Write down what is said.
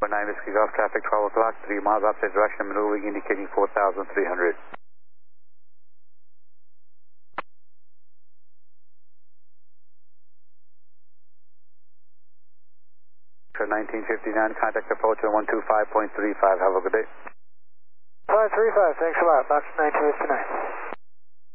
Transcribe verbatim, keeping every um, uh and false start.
nine Whiskey Golf traffic, twelve o'clock, three miles opposite direction, maneuvering, indicating four thousand three hundred. For nineteen fifty-nine, contact approach at one two five point three five. Have a good day. five three five, thanks a lot. Box nineteen fifty-nine.